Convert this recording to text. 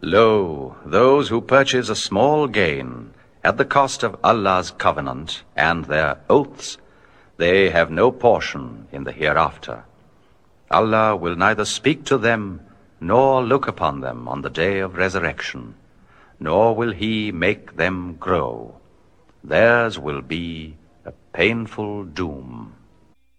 Lo, those who purchase a small gain at the cost of Allah's covenant and their oaths, they have no portion in the hereafter. Allah will neither speak to them nor look upon them on the day of resurrection, nor will He make them grow. Theirs will be a painful doom.